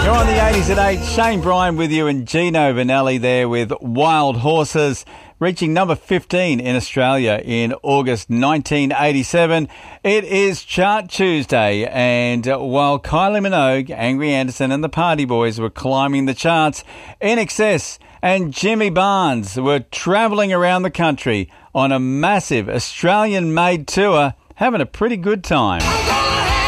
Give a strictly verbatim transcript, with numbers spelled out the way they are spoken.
You're on the eighties at eight. Shane Bryan with you and Gino Vanelli there with Wild Horses, reaching number fifteen in Australia in August nineteen eighty-seven. It is Chart Tuesday, and while Kylie Minogue, Angry Anderson and the Party Boys were climbing the charts, I N X S and Jimmy Barnes were travelling around the country on a massive Australian-made tour, having a pretty good time.